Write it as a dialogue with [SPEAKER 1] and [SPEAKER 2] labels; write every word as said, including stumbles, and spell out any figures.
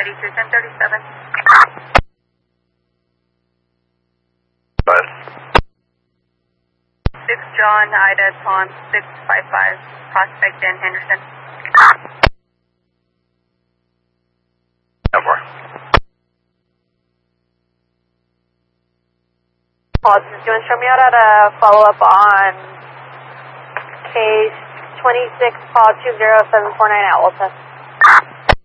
[SPEAKER 1] eighty-two, ten thirty-seven.
[SPEAKER 2] Bud.
[SPEAKER 1] six John, Ida, Tom, six five five, Prospect in Henderson.
[SPEAKER 2] No more.
[SPEAKER 3] Paul, do you want to show me how to follow up on case twenty-six, Paul two zero seven four nine at Walton?